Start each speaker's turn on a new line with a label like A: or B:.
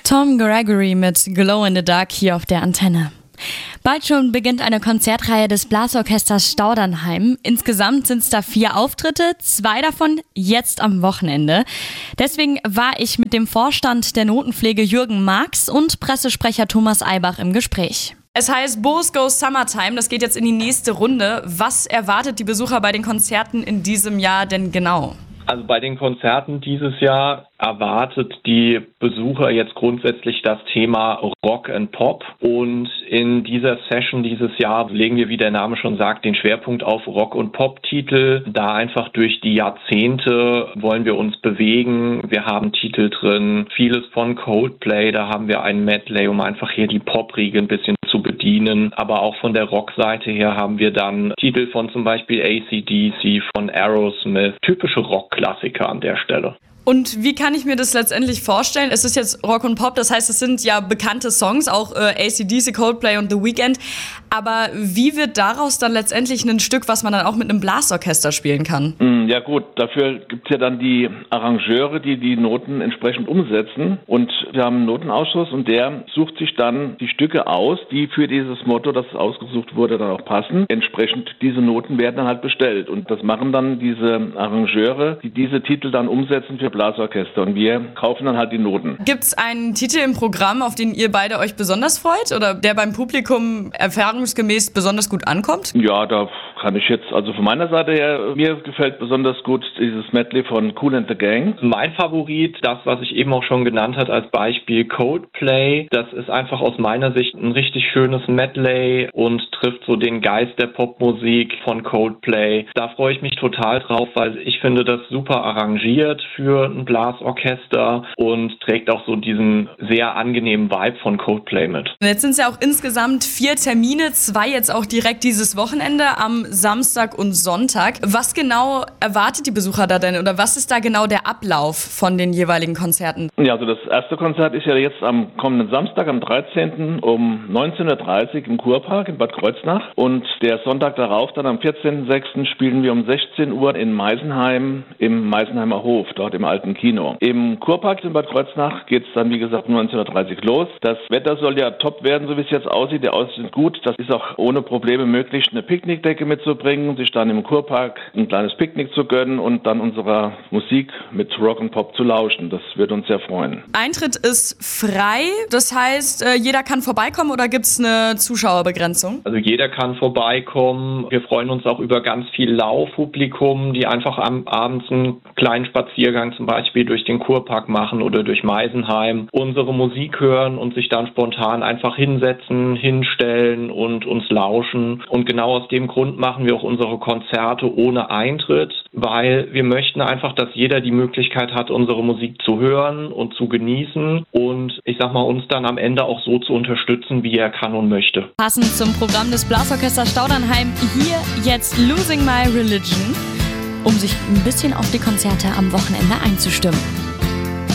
A: Tom Gregory mit Glow in the Dark hier auf der Antenne. Bald schon beginnt eine Konzertreihe des Blasorchesters Staudernheim. Insgesamt sind es da 4 Auftritte, 2 davon jetzt am Wochenende. Deswegen war ich mit dem Vorstand der Notenpflege Jürgen Marx und Pressesprecher Thomas Eibach im Gespräch. Es heißt Boos Goes Summertime, das geht jetzt in die nächste Runde. Was erwartet die Besucher bei den Konzerten in diesem Jahr denn genau?
B: Also bei den Konzerten dieses Jahr erwartet die Besucher jetzt grundsätzlich das Thema Rock and Pop. Und in dieser Session dieses Jahr legen wir, wie der Name schon sagt, den Schwerpunkt auf Rock- und Pop-Titel. Da einfach durch die Jahrzehnte wollen wir uns bewegen. Wir haben Titel drin, vieles von Coldplay, da haben wir ein Medley, um einfach hier die Pop-Riege ein bisschen zu bedienen. Aber auch von der Rockseite her haben wir dann Titel von zum Beispiel AC/DC, von Aerosmith, typische Rockklassiker an der Stelle.
A: Und wie kann ich mir das letztendlich vorstellen? Es ist jetzt Rock und Pop, das heißt, es sind ja bekannte Songs, auch AC/DC, Coldplay und The Weeknd. Aber wie wird daraus dann letztendlich ein Stück, was man dann auch mit einem Blasorchester spielen kann?
C: Ja gut, dafür gibt es ja dann die Arrangeure, die die Noten entsprechend umsetzen. Und wir haben einen Notenausschuss und der sucht sich dann die Stücke aus, die für dieses Motto, das ausgesucht wurde, dann auch passen. Entsprechend diese Noten werden dann halt bestellt. Und das machen dann diese Arrangeure, die diese Titel dann umsetzen für Blasorchester. Und wir kaufen dann halt die Noten.
A: Gibt es einen Titel im Programm, auf den ihr beide euch besonders freut? Oder der beim Publikum erfahrungsgemäß besonders gut ankommt?
C: Ja, da kann ich jetzt, also von meiner Seite her, mir gefällt besonders gut dieses Medley von Kool and the Gang.
B: Mein Favorit, das, was ich eben auch schon genannt habe als Beispiel Coldplay, das ist einfach aus meiner Sicht ein richtig schönes Medley und trifft so den Geist der Popmusik von Coldplay. Da freue ich mich total drauf, weil ich finde das super arrangiert für ein Blasorchester und trägt auch so diesen sehr angenehmen Vibe von Coldplay mit.
A: Jetzt sind es ja auch insgesamt 4 Termine, 2 jetzt auch direkt dieses Wochenende am Samstag und Sonntag. Was genau erwartet die Besucher da denn oder was ist da genau der Ablauf von den jeweiligen Konzerten?
C: Ja, also das erste Konzert ist ja jetzt am kommenden Samstag, am 13. um 19.30 Uhr im Kurpark in Bad Kreuznach und der Sonntag darauf, dann am 14.06. spielen wir um 16 Uhr in Meisenheim im Meisenheimer Hof, dort im alten Kino. Im Kurpark in Bad Kreuznach geht es dann, wie gesagt, um 19.30 Uhr los. Das Wetter soll ja top werden, so wie es jetzt aussieht. Der Aussicht ist gut. Das ist auch ohne Probleme möglich, eine Picknickdecke mitzubringen, sich dann im Kurpark ein kleines Picknick zu gönnen und dann unserer Musik mit Rock und Pop zu lauschen. Das wird uns sehr freuen.
A: Eintritt ist frei, das heißt, jeder kann vorbeikommen oder gibt es eine Zuschauerbegrenzung?
B: Also jeder kann vorbeikommen. Wir freuen uns auch über ganz viel Laufpublikum, die einfach abends einen kleinen Spaziergang zum Beispiel durch den Kurpark machen oder durch Meisenheim, unsere Musik hören und sich dann spontan einfach hinsetzen, hinstellen und uns lauschen. Und genau aus dem Grund machen wir auch unsere Konzerte ohne Eintritt, weil wir möchten einfach, dass jeder die Möglichkeit hat, unsere Musik zu hören und zu genießen und ich sag mal, uns dann am Ende auch so zu unterstützen, wie er kann und möchte.
A: Passend zum Programm des Blasorchesters Staudernheim hier jetzt Losing My Religion, um sich ein bisschen auf die Konzerte am Wochenende einzustimmen.